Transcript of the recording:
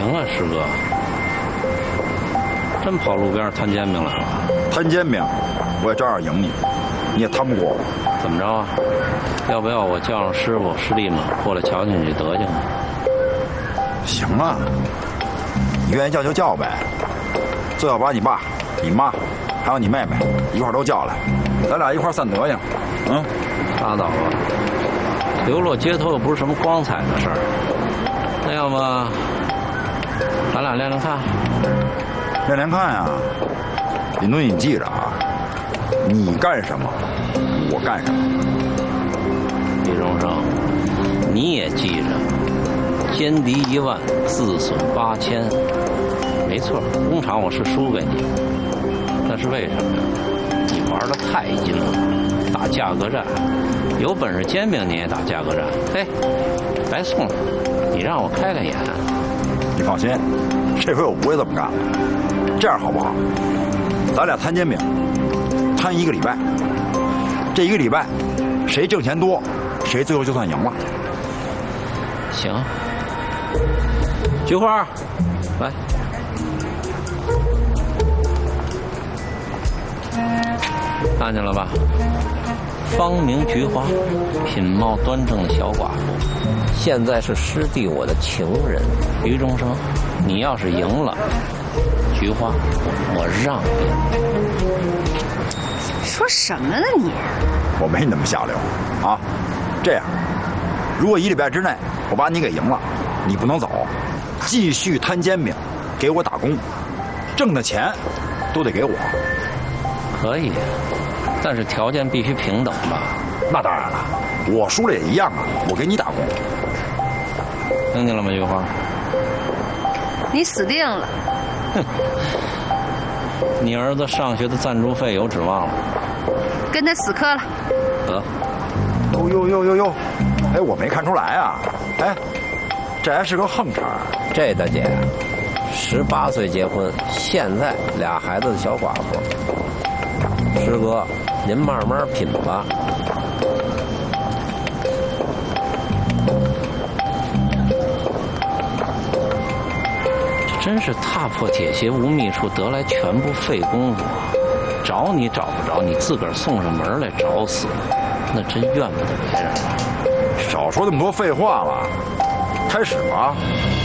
行啊，师哥，真跑路边摊煎饼来了。 摊煎饼，我也照样赢你，你也摊不过我。 怎么着啊？要不要我叫上师傅师弟们过来瞧瞧你这德行啊？ 行啊，你愿意叫就叫呗。最好把你爸、你妈还有你妹妹一块都叫来，咱俩一块散德行。 拉倒吧，流落街头又不是什么光彩的事儿。那要么咱俩练练看？ 练练看呀。林东，你记着啊，你干什么，我干什么。 李荣生，你也记着，歼敌10000，自损8000。没错，工厂我是输给你，那是为什么？你玩得太阴了，打价格战，有本事煎饼你也打价格战，嘿，白送了，你让我开开眼。 你放心，这回我不会这么干了。这样好不好？咱俩摊煎饼，摊1个礼拜，这1个礼拜谁挣钱多，谁最后就算赢了。 行，菊花，来。看见了吧？芳名菊花，品貌端正的小寡妇，现在是师弟我的情人。于中生，你要是赢了，菊花，我让你。 说什么呢你？ 我没你那么下流啊！这样，如果1礼拜之内我把你给赢了，你不能走，继续摊煎饼，给我打工，挣的钱都得给我。 可以，但是条件必须平等吧？ 那当然了，我输了也一样啊，我给你打工。 听见了吗，菊花？ 你死定了！ 哼，你儿子上学的赞助费有指望了。 跟他死磕了。 得。 哟，哎，我没看出来啊。哎，这还是个横茬。 这大姐，18岁结婚，现在俩孩子的小寡妇。师哥，您慢慢品吧。这真是踏破铁鞋无觅处，得来全不费功夫。找你找不着，你自个儿送上门来找死，那真怨不得别人了。 少说那么多废话了，开始吧。